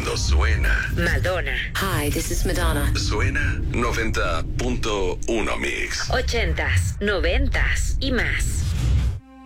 Cuando suena. Madonna. Hi, this is Madonna. Suena 90.1 Mix. 80s, 90s y más.